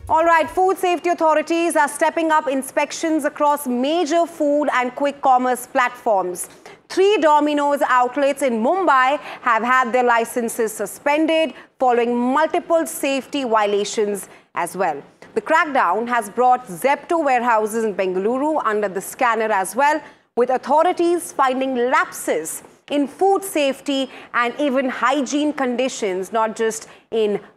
All right, food safety authorities are stepping up inspections across major food and quick commerce platforms. 3 Domino's outlets in Mumbai have had their licenses suspended following multiple safety violations as well. The crackdown has brought Zepto warehouses in Bengaluru under the scanner as well, with authorities finding lapses in food safety and even hygiene conditions, not just in